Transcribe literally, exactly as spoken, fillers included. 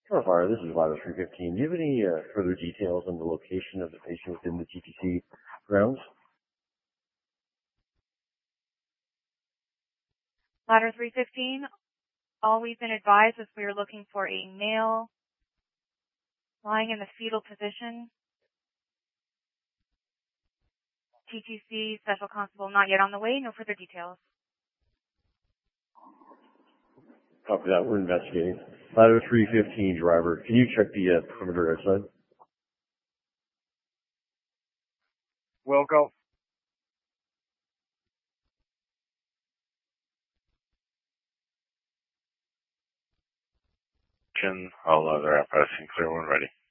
Sure, Fire, this is Ladder three fifteen. Do you have any uh, further details on the location of the patient within the T T C grounds? Ladder three fifteen, all we've been advised is we are looking for a male lying in the fetal position. T T C, Special Constable, not yet on the way. No further details. Copy that. We're investigating. Ladder three fifteen, driver. Can you check the uh, perimeter outside? Will go. All other apparatus clear when ready.